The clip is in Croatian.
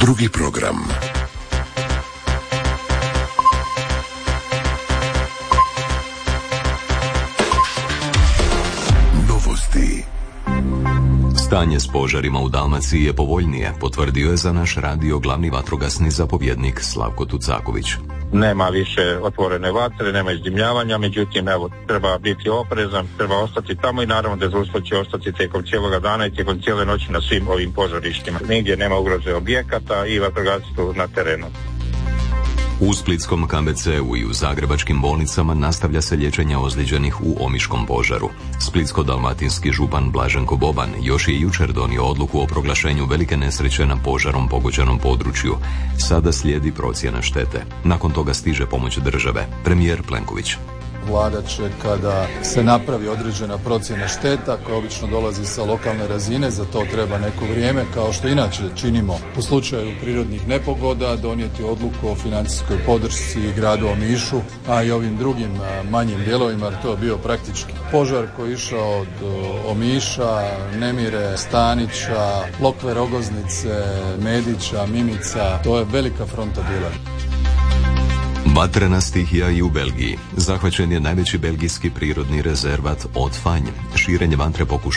Drugi program. Novosti. Stanje s požarima u Dalmaciji je povoljnije, potvrdio je za naš radio glavni vatrogasni zapovjednik Slavko Tucaković. Nema više otvorene vatre, nema izdimljavanja, međutim, evo, treba biti oprezan, treba ostati tamo i naravno dežurstvo će ostati tijekom cijeloga dana i tijekom cijele noći na svim ovim požarištima. Nigdje nema ugroze objekata i vatrogasci su na terenu. U splitskom KBC-u i u zagrebačkim bolnicama nastavlja se liječenje ozlijeđenih u omiškom požaru. Splitsko-dalmatinski župan Blaženko Boban još je jučer donio odluku o proglašenju velike nesreće na požarom pogođenom području. Sada slijedi procjena štete. Nakon toga stiže pomoć države. Premijer Plenković. Vlada će, kada se napravi određena procjena šteta, koja obično dolazi sa lokalne razine, za to treba neko vrijeme, kao što inače činimo u slučaju prirodnih nepogoda, donijeti odluku o financijskoj podršci gradu Omišu, a i ovim drugim manjim dijelovima, jer to je bio praktički požar koji je išao od Omiša, Nemire, Stanića, Lokve, Rogoznice, Medića, Mimica. To je velika fronta bila. Vatrena stihija i u Belgiji. Zahvaćen je najveći belgijski prirodni rezervat Haute-Fagne. Širenje vatre pokušava